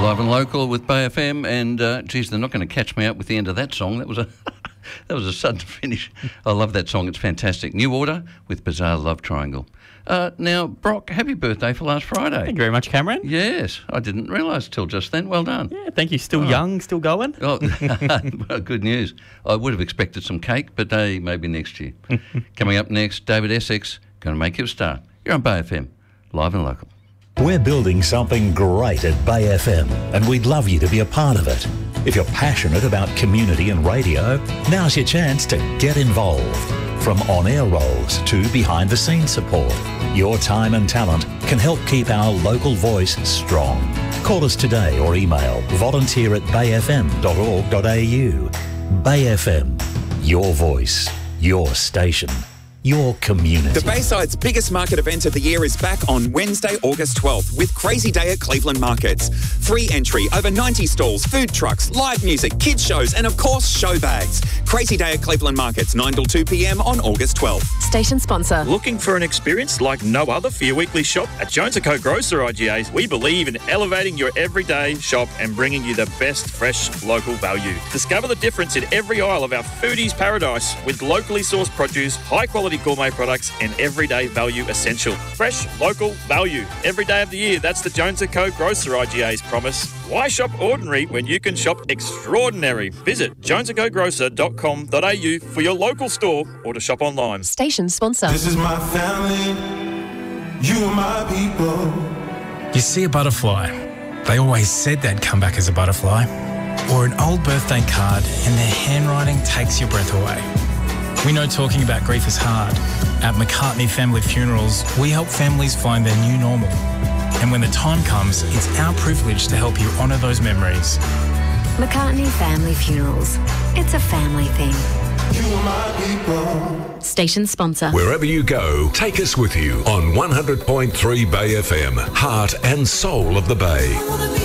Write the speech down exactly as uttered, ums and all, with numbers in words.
Live and Local with Bay F M, and uh, geez, they're not going to catch me up with the end of that song. That was a that was a sudden finish. I love that song. It's fantastic. New Order with Bizarre Love Triangle. Uh, now, Brock, happy birthday for last Friday. Thank you very much, Cameron. Yes, I didn't realise till just then. Well done. Yeah, thank you. Still Oh. young, still going. Oh, well, good news. I would have expected some cake, but hey, maybe next year. Coming up next, David Essex, going to make you a star. You're on Bay F M, Live and Local. We're building something great at Bay F M, and we'd love you to be a part of it. If you're passionate about community and radio, now's your chance to get involved. From on-air roles to behind-the-scenes support, your time and talent can help keep our local voice strong. Call us today or email volunteer at bay f m dot org dot a u. Bay F M, your voice, your station, your community. The Bayside's biggest market event of the year is back on Wednesday, August twelfth with Crazy Day at Cleveland Markets. Free entry, over ninety stalls, food trucks, live music, kids shows, and of course, show bags. Crazy Day at Cleveland Markets, nine till two p m on August twelfth. Station sponsor. Looking for an experience like no other for your weekly shop? At Jones and Co Grocer I G As, we believe in elevating your everyday shop and bringing you the best fresh local value. Discover the difference in every aisle of our foodies paradise with locally sourced produce, high quality gourmet products and everyday value essential. Fresh, local, value. Every day of the year, that's the Jones and Co Grocer I G A's promise. Why shop ordinary when you can shop extraordinary? Visit jones and co grocer dot com dot a u for your local store or to shop online. Station sponsor. This is my family, you are my people. You see a butterfly. They always said they'd come back as a butterfly. Or an old birthday card and their handwriting takes your breath away. We know talking about grief is hard. At McCartney Family Funerals, we help families find their new normal. And when the time comes, it's our privilege to help you honour those memories. McCartney Family Funerals. It's a family thing. You are my people. Station sponsor. Wherever you go, take us with you on one hundred point three Bay F M, heart and soul of the Bay.